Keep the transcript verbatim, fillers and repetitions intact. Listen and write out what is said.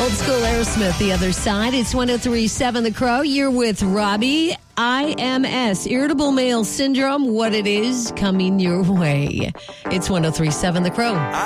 Old school Aerosmith, The Other Side. It's one oh three point seven The Crow. You're with Robbie. I M S, Irritable Male Syndrome, what it is, coming your way. It's one oh three point seven The Crow.